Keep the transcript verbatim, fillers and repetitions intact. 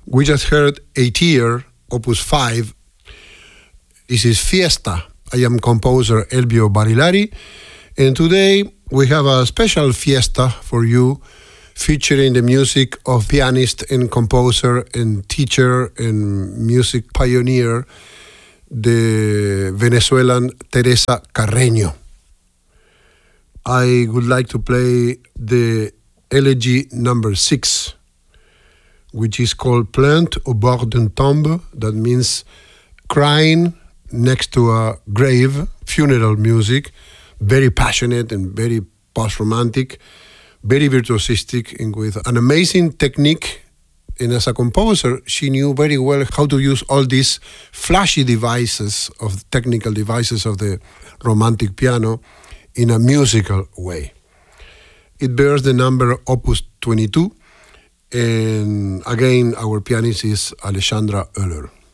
We just heard A Tier, Opus five. This is Fiesta. I am composer Elvio Barilari, and today we have a special fiesta for you, featuring the music of pianist and composer and teacher and music pioneer, the Venezuelan Teresa Carreño. I would like to play the elegy number six, which is called Plainte au bord d'une tombe. That means crying next to a grave, funeral music, very passionate and very post-romantic, very virtuosistic, and with an amazing technique. And as a composer, she knew very well how to use all these flashy devices, of technical devices of the romantic piano, in a musical way. It bears the number Opus twenty-two, and again, our pianist is Alexandra Oehler.